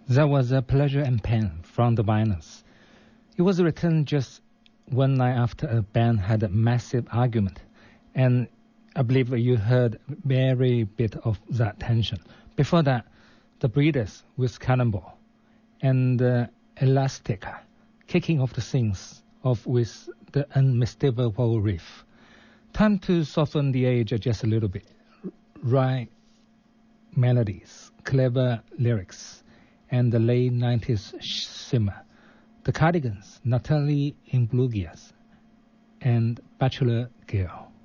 That was a Pleasure and Pain from the Viners. It was written just one night after a band had a massive argument, and I believe you heard very bit of that tension. Before that, the Breeders with Cannonball, and Elastica, kicking off the things off with the unmistakable riff. Time to soften the edge just a little bit. Right melodies, clever lyrics, and the late 90s shimmer. The Cardigans, Natalie Imbruglia, and Bachelor Girl.